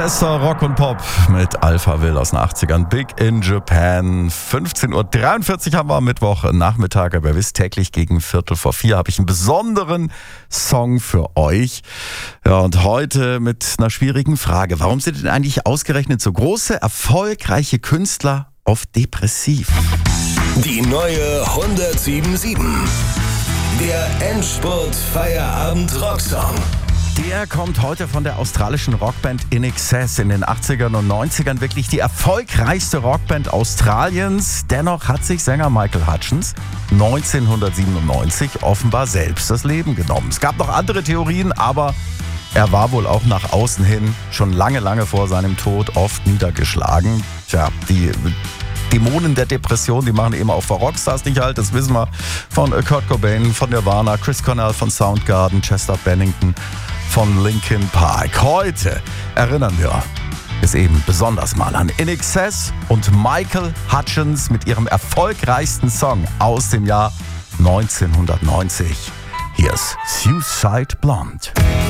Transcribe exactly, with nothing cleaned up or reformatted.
Bester Rock und Pop mit Alpha Will aus den achtzigern. Big in Japan. fünfzehn Uhr dreiundvierzig haben wir am Mittwoch Nachmittag. Aber ihr wisst, täglich gegen Viertel vor vier habe ich einen besonderen Song für euch. Ja, und heute mit einer schwierigen Frage. Warum sind denn eigentlich ausgerechnet so große, erfolgreiche Künstler oft depressiv? Die neue hundertsieben Komma sieben. Der Endspurt Feierabend Rocksong. Der kommt heute von der australischen Rockband In Excess. In den achtzigern und neunzigern wirklich die erfolgreichste Rockband Australiens. Dennoch hat sich Sänger Michael Hutchence neunzehnhundertsiebenundneunzig offenbar selbst das Leben genommen. Es gab noch andere Theorien, aber er war wohl auch nach außen hin schon lange, lange vor seinem Tod oft niedergeschlagen. Tja, die Dämonen der Depression, die machen eben auch vor Rockstars nicht halt. Das wissen wir von Kurt Cobain, von Nirvana, Chris Cornell von Soundgarden, Chester Bennington von Linkin Park. Heute erinnern wir es eben besonders mal an In Excess und Michael Hutchence mit ihrem erfolgreichsten Song aus dem Jahr neunzehnhundertneunzig. Hier ist Suicide Blonde.